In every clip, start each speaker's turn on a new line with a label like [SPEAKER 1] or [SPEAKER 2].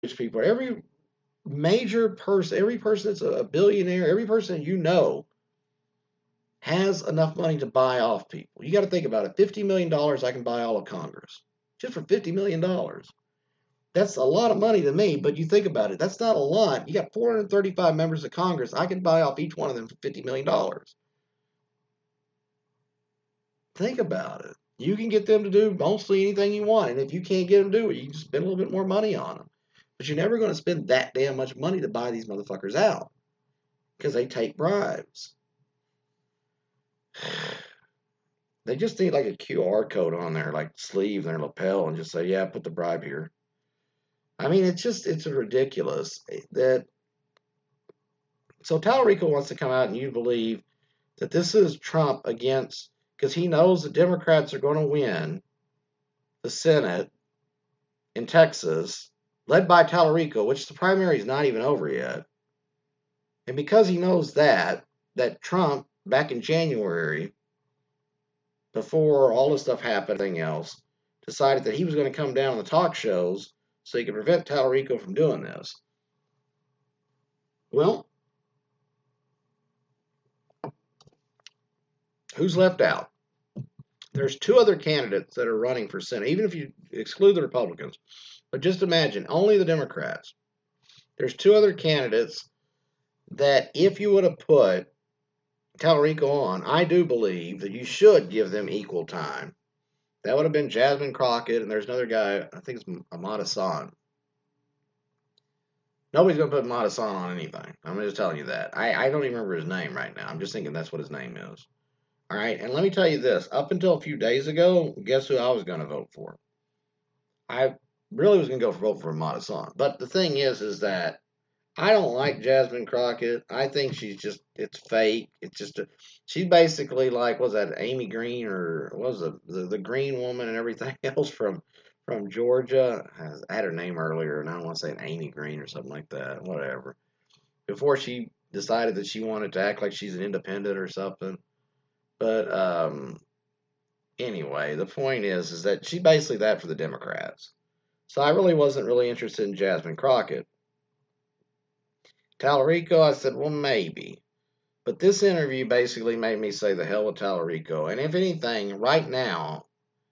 [SPEAKER 1] rich people, every major person, every person that's a billionaire, every person you know has enough money to buy off people. You got to think about it. $50 million, I can buy all of Congress just for $50 million. That's a lot of money to me, but you think about it, that's not a lot. You got 435 members of Congress. I can buy off each one of them for $50 million. Think about it. You can get them to do mostly anything you want, and if you can't get them to do it, you can spend a little bit more money on them. But you're never going to spend that damn much money to buy these motherfuckers out because they take bribes. They just need like a QR code on their like sleeve, their lapel, and just say, "Yeah, put the bribe here." I mean, it's ridiculous that. So Tallarico wants to come out, and you believe that this is Trump against, because he knows the Democrats are going to win the Senate in Texas, led by Tallarico, which the primary is not even over yet. And because he knows that Trump back in January, before all this stuff happened, everything else, decided that he was going to come down on the talk shows so he could prevent Tallarico from doing this. Well, who's left out? There's two other candidates that are running for Senate, even if you exclude the Republicans. But just imagine, only the Democrats. There's two other candidates that if you would have put Tallarico on, I do believe that you should give them equal time. That would have been Jasmine Crockett, and there's another guy, I think it's Ahmad Hassan. Nobody's going to put Ahmad Hassan on anything. I'm just telling you that. I don't even remember his name right now. I'm just thinking that's what his name is. All right, and let me tell you this. Up until a few days ago, guess who I was going to vote for? I really was going to go vote for Ahmad Hassan. But the thing is that I don't like Jasmine Crockett. I think it's fake. It's just she's basically like, was that Amy Green, or was the green woman and everything else from Georgia? I had her name earlier, and I don't want to say an Amy Green or something like that. Whatever. Before she decided that she wanted to act like she's an independent or something. But anyway, the point is that she's basically that for the Democrats. So I really wasn't really interested in Jasmine Crockett. Tallarico, I said, well, maybe. But this interview basically made me say the hell with Tallarico. And if anything, right now,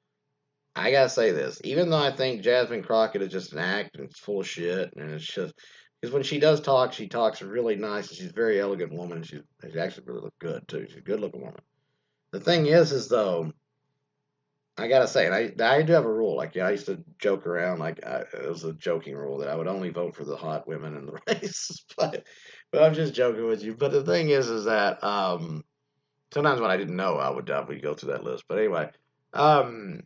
[SPEAKER 1] I gotta say this. Even though I think Jasmine Crockett is just an act and it's full of shit, and it's just because when she does talk, she talks really nice, and she's a very elegant woman. She's actually really look good too. She's a good looking woman. The thing is though, I gotta say, and I do have a rule. Like, yeah, I used to joke around, like it was a joking rule that I would only vote for the hot women in the race. But I'm just joking with you. But the thing is that sometimes when I didn't know, I would definitely go through that list. But anyway, um,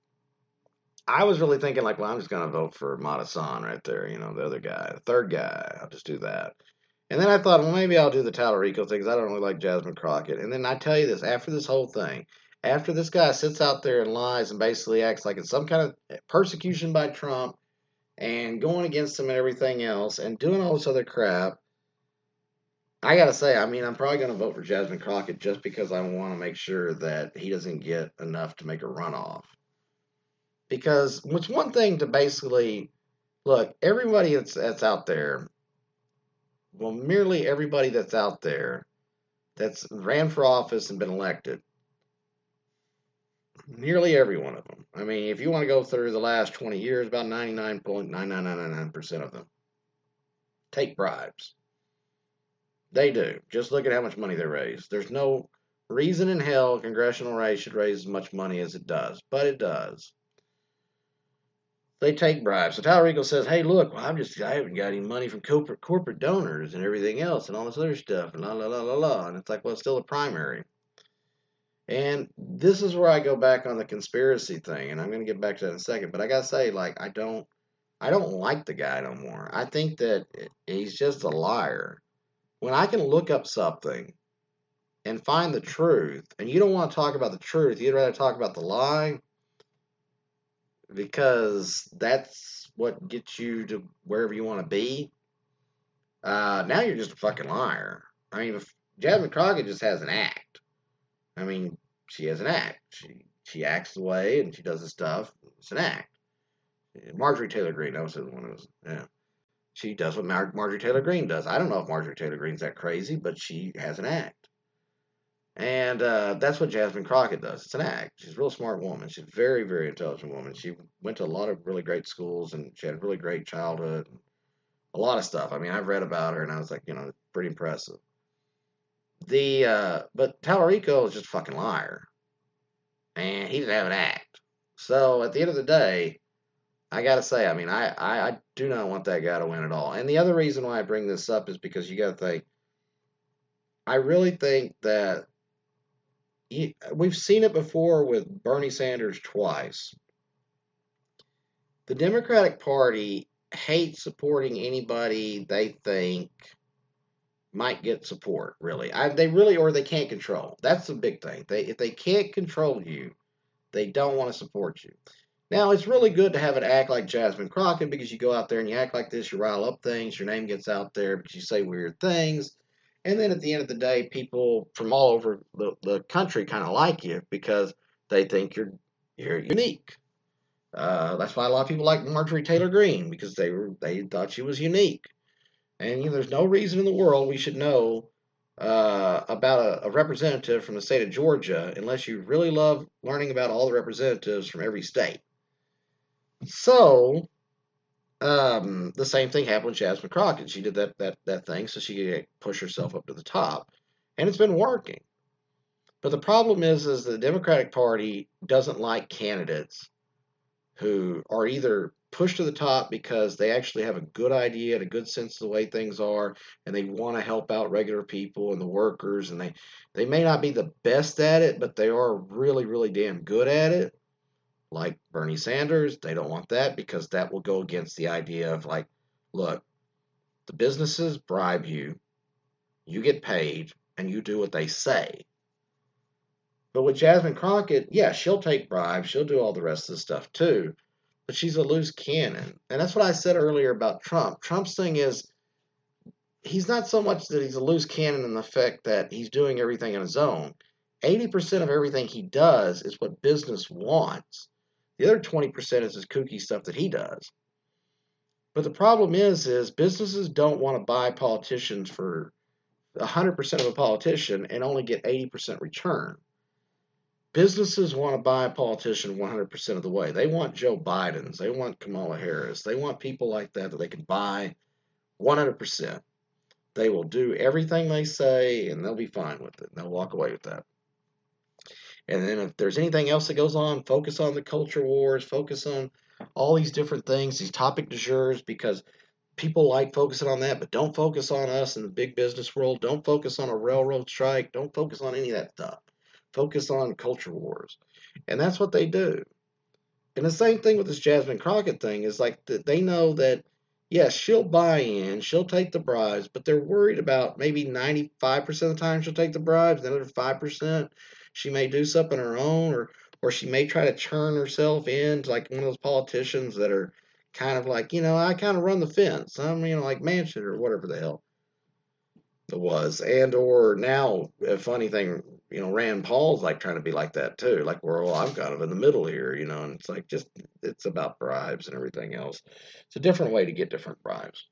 [SPEAKER 1] I was really thinking like, well, I'm just gonna vote for Matasan right there. You know, the other guy, the third guy. I'll just do that. And then I thought, well, maybe I'll do the Tallarico thing because I don't really like Jasmine Crockett. And then I tell you this, after this whole thing, after this guy sits out there and lies and basically acts like it's some kind of persecution by Trump and going against him and everything else and doing all this other crap, I gotta say, I mean, I'm probably gonna vote for Jasmine Crockett just because I want to make sure that he doesn't get enough to make a runoff. Because it's one thing to basically look, everybody that's out there, well, merely everybody that's out there that's ran for office and been elected, nearly every one of them. I mean, if you want to go through the last 20 years, about 99.9999% of them take bribes. They do. Just look at how much money they raise. There's no reason in hell a congressional race should raise as much money as it does, but it does. They take bribes. So Tallarico says, "Hey, look, well, I haven't got any money from corporate donors and everything else and all this other stuff and la la la la la." And it's like, well, it's still a primary. And this is where I go back on the conspiracy thing, and I'm going to get back to that in a second. But I gotta say, like, I don't like the guy no more. I think that he's just a liar. When I can look up something and find the truth, and you don't want to talk about the truth, you'd rather talk about the lie because that's what gets you to wherever you want to be. Now you're just a fucking liar. I mean, if Jasmine Crockett just has an act. I mean, she has an act. She acts the way and she does the stuff. It's an act. Marjorie Taylor Greene, that was the one who was, yeah. She does what Marjorie Taylor Greene does. I don't know if Marjorie Taylor Greene's that crazy, but she has an act. And that's what Jasmine Crockett does. It's an act. She's a real smart woman. She's a very, very intelligent woman. She went to a lot of really great schools, and she had a really great childhood. A lot of stuff. I mean, I've read about her, and I was like, pretty impressive. But Tallarico is just a fucking liar, and he didn't have an act. So at the end of the day, I gotta say, I mean, I do not want that guy to win at all. And the other reason why I bring this up is because you gotta think. I really think that we've seen it before with Bernie Sanders twice. The Democratic Party hates supporting anybody they think might get support. Really, they really, or they can't control. That's the big thing. If they can't control you, they don't want to support you. Now, it's really good to have an act like Jasmine Crockett because you go out there and you act like this, you rile up things, your name gets out there because you say weird things. And then at the end of the day, people from all over the country kind of like you because they think you're unique. That's why a lot of people like Marjorie Taylor Greene because they thought she was unique. And there's no reason in the world we should know about a representative from the state of Georgia unless you really love learning about all the representatives from every state. So the same thing happened with Jasmine Crockett. She did that thing so she could push herself up to the top, and it's been working. But the problem is the Democratic Party doesn't like candidates who are either pushed to the top because they actually have a good idea and a good sense of the way things are, and they want to help out regular people and the workers, and they may not be the best at it, but they are really, really damn good at it. Like Bernie Sanders, they don't want that because that will go against the idea of like, look, the businesses bribe you, you get paid, and you do what they say. But with Jasmine Crockett, yeah, she'll take bribes, she'll do all the rest of the stuff too, but she's a loose cannon. And that's what I said earlier about Trump. Trump's thing is he's not so much that he's a loose cannon in the fact that he's doing everything on his own. 80% of everything he does is what business wants. The other 20% is his kooky stuff that he does. But the problem is businesses don't want to buy politicians for 100% of a politician and only get 80% return. Businesses want to buy a politician 100% of the way. They want Joe Biden's. They want Kamala Harris. They want people like that they can buy 100%. They will do everything they say and they'll be fine with it. They'll walk away with that. And then if there's anything else that goes on, focus on the culture wars, focus on all these different things, these topic du jours, because people like focusing on that, but don't focus on us in the big business world. Don't focus on a railroad strike. Don't focus on any of that stuff. Focus on culture wars. And that's what they do. And the same thing with this Jasmine Crockett thing is like they know that, yes, she'll buy in, she'll take the bribes, but they're worried about maybe 95% of the time she'll take the bribes, the other 5% she may do something on her own, or she may try to turn herself into like one of those politicians that are kind of like, I kind of run the fence. I'm, like Manchin or whatever the hell it was. And or now, a funny thing, Rand Paul's like trying to be like that too. Like, well, I'm kind of in the middle here, and it's like it's about bribes and everything else. It's a different way to get different bribes.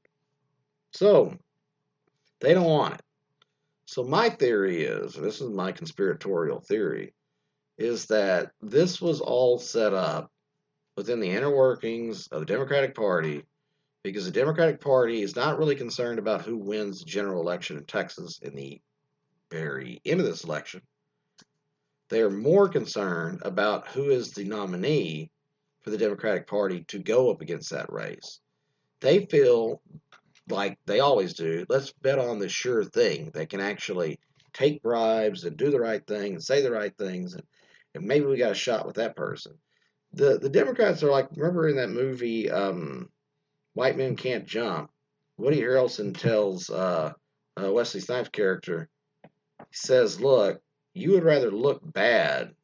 [SPEAKER 1] So they don't want it. So my theory is, and this is my conspiratorial theory, is that this was all set up within the inner workings of the Democratic Party because the Democratic Party is not really concerned about who wins the general election in Texas in the very end of this election. They are more concerned about who is the nominee for the Democratic Party to go up against that race. They feel like they always do, let's bet on the sure thing that can actually take bribes and do the right thing and say the right things, and maybe we got a shot with that person. The Democrats are like, remember in that movie, White Men Can't Jump, Woody Harrelson tells Wesley Snipes' character, he says, look, you would rather look bad,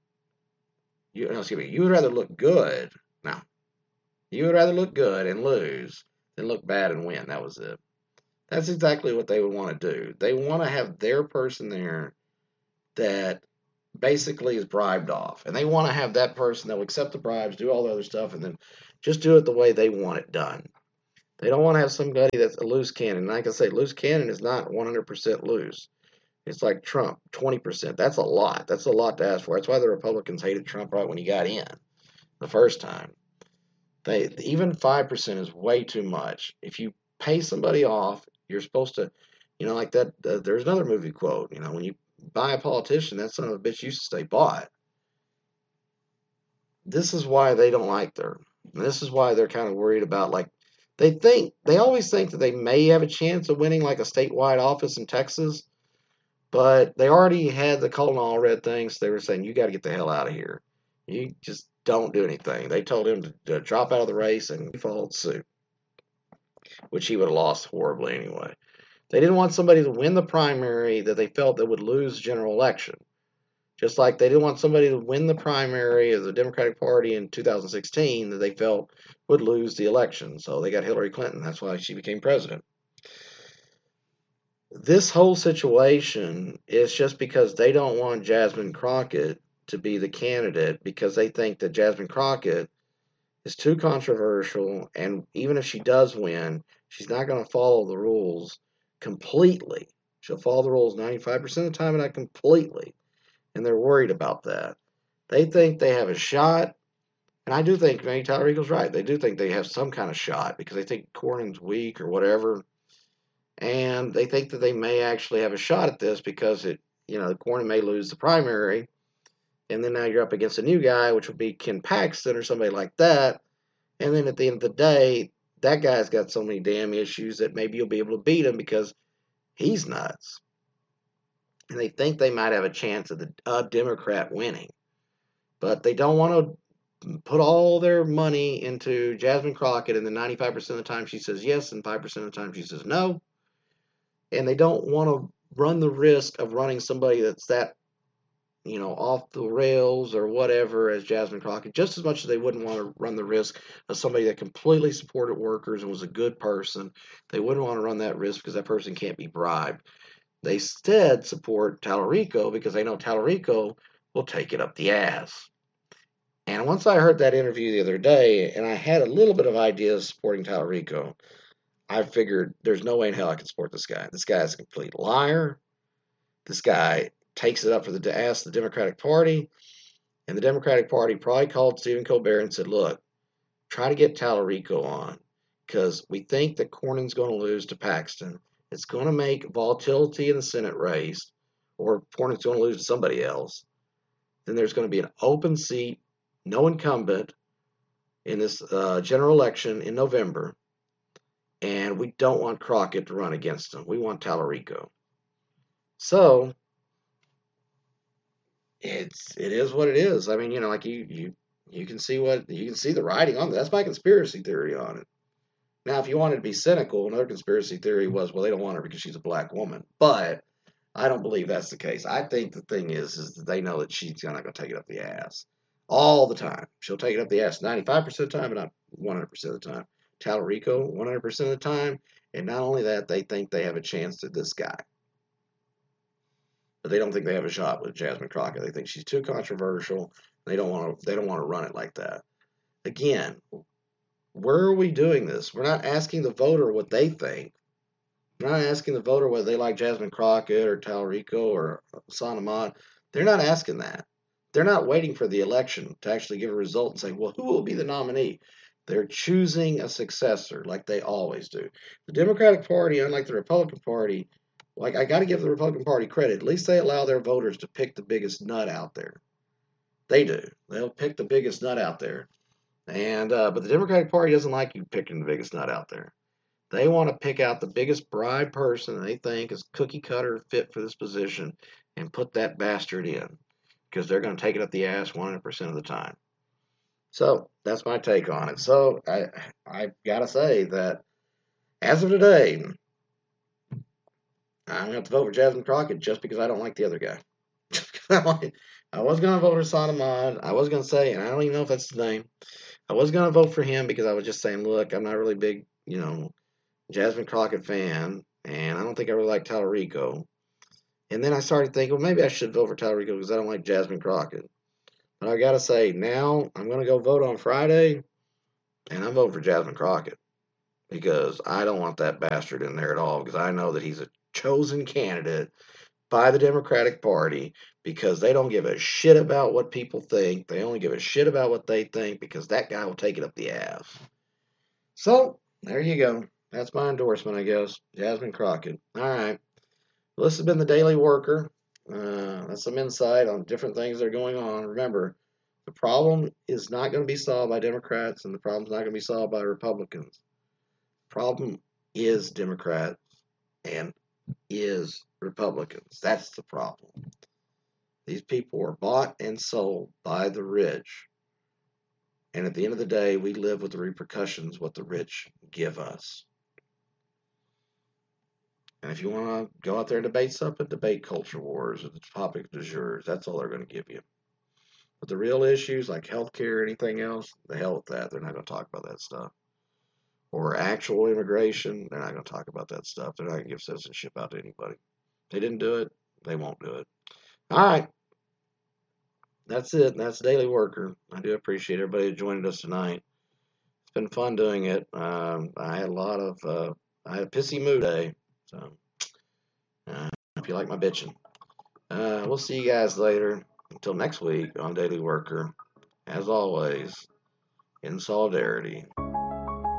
[SPEAKER 1] you would rather look good, no, you would rather look good and lose than look bad and win. That was it. That's exactly what they would want to do. They want to have their person there that basically is bribed off. And they want to have that person that will accept the bribes, do all the other stuff, and then just do it the way they want it done. They don't want to have somebody that's a loose cannon. Like I say, loose cannon is not 100% loose. It's like Trump, 20%. That's a lot. That's a lot to ask for. That's why the Republicans hated Trump right when he got in the first time. Even 5% is way too much. If you pay somebody off, you're supposed to, like that. There's another movie quote. When you buy a politician, that son of a bitch used to stay bought. This is why they don't like her. This is why they're kind of worried about, like, they always think that they may have a chance of winning like a statewide office in Texas, but they already had the colon all red thing, so they were saying, you got to get the hell out of here. You just don't do anything. They told him to drop out of the race, and he followed suit, which he would have lost horribly anyway. They didn't want somebody to win the primary that they felt that would lose the general election. Just like they didn't want somebody to win the primary of the Democratic Party in 2016 that they felt would lose the election. So they got Hillary Clinton. That's why she became president. This whole situation is just because they don't want Jasmine Crockett to be the candidate, because they think that Jasmine Crockett is too controversial, and even if she does win, she's not going to follow the rules completely. She'll follow the rules 95% of the time, and not completely. And they're worried about that. They think they have a shot, and I do think maybe Tallarico's right. They do think they have some kind of shot because they think Cornyn's weak or whatever, and they think that they may actually have a shot at this because Cornyn may lose the primary, and then now you're up against a new guy, which would be Ken Paxton or somebody like that, and then at the end of the day, that guy's got so many damn issues that maybe you'll be able to beat him because he's nuts. And they think they might have a chance of a Democrat winning. But they don't want to put all their money into Jasmine Crockett, and then 95% of the time she says yes, and 5% of the time she says no. And they don't want to run the risk of running somebody that's that, off the rails or whatever as Jasmine Crockett, just as much as they wouldn't want to run the risk of somebody that completely supported workers and was a good person. They wouldn't want to run that risk because that person can't be bribed. They instead support Tallarico because they know Tallarico will take it up the ass. And once I heard that interview the other day, and I had a little bit of ideas supporting Tallarico, I figured there's no way in hell I can support this guy. This guy is a complete liar. This guy takes it up for the ass of the Democratic Party, and the Democratic Party probably called Stephen Colbert and said, look, try to get Tallarico on, because we think that Cornyn's going to lose to Paxton. It's going to make volatility in the Senate race, or Cornyn's going to lose to somebody else. Then there's going to be an open seat, no incumbent in this general election in November, and we don't want Crockett to run against him. We want Tallarico. So it is what it is. I mean, like you can see the writing on it. That's my conspiracy theory on it. Now, if you wanted to be cynical, another conspiracy theory was, well, they don't want her because she's a black woman. But I don't believe that's the case. I think the thing is that they know that she's not going to take it up the ass all the time. She'll take it up the ass 95% of the time, but not 100% of the time. Tallarico, 100% of the time. And not only that, they think they have a chance at this guy. But they don't think they have a shot with Jasmine Crockett. They think she's too controversial. They don't want to run it like that. Again, where are we doing this? We're not asking the voter what they think. We're not asking the voter whether they like Jasmine Crockett or Tallarico or Hassan Ahmad. They're not asking that. They're not waiting for the election to actually give a result and say, well, who will be the nominee? They're choosing a successor like they always do. The Democratic Party, unlike the Republican Party, like, I got to give the Republican Party credit. At least they allow their voters to pick the biggest nut out there. They do. They'll pick the biggest nut out there. And but the Democratic Party doesn't like you picking the biggest nut out there. They want to pick out the biggest bribe person they think is cookie cutter fit for this position and put that bastard in, because they're going to take it up the ass 100% of the time. So that's my take on it. So I gotta say that as of today, I'm going to have to vote for Jasmine Crockett just because I don't like the other guy. I was going to vote for Hassan Ahmad. I was going to say, and I don't even know if that's his name, I was going to vote for him because I was just saying, look, I'm not really big, Jasmine Crockett fan, and I don't think I really like Tallarico. And then I started thinking, well, maybe I should vote for Tallarico because I don't like Jasmine Crockett. But I got to say, now I'm going to go vote on Friday, and I'm voting for Jasmine Crockett. because I don't want that bastard in there at all, because I know that he's a chosen candidate by the Democratic Party because they don't give a shit about what people think. They only give a shit about what they think because that guy will take it up the ass. So, there you go. That's my endorsement, I guess. Jasmine Crockett. All right. Well, this has been the Daily Worker. That's some insight on different things that are going on. Remember, the problem is not going to be solved by Democrats, and the problem's not going to be solved by Republicans. The problem is Democrats and is Republicans. That's the problem. These people are bought and sold by the rich. And at the end of the day, we live with the repercussions what the rich give us. And if you want to go out there and debate something, debate culture wars or the topic du jour. That's all they're going to give you. But the real issues like healthcare or anything else, the hell with that. They're not going to talk about that stuff. Or actual immigration, they're not going to talk about that stuff. They're not going to give citizenship out to anybody. They didn't do it, they won't do it. All right. That's it. That's Daily Worker. I do appreciate everybody who joined us tonight. It's been fun doing it. I had a lot of, I had a pissy mood day. So, if you like my bitching. We'll see you guys later. Until next week on Daily Worker. As always, in solidarity.